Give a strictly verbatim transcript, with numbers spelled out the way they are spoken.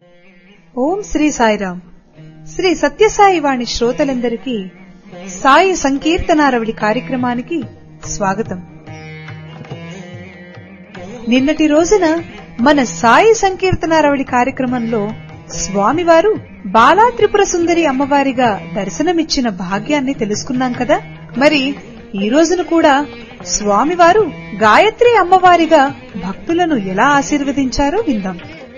ఓం శ్రీ సాయిరాం. శ్రీ సత్యసాయి వాణి శ్రోతలందరికీ సాయి సంకీర్తనారవళి కార్యక్రమానికి స్వాగతం. నిన్నటి రోజున మన సాయి సంకీర్తనారవళి కార్యక్రమంలో స్వామివారు బాలా త్రిపుర సుందరి అమ్మవారిగా దర్శనమిచ్చిన భాగ్యాన్ని తెలుసుకున్నాం కదా. మరి ఈ రోజున కూడా స్వామివారు గాయత్రి అమ్మవారిగా భక్తులను ఎలా ఆశీర్వదించారో విందాం.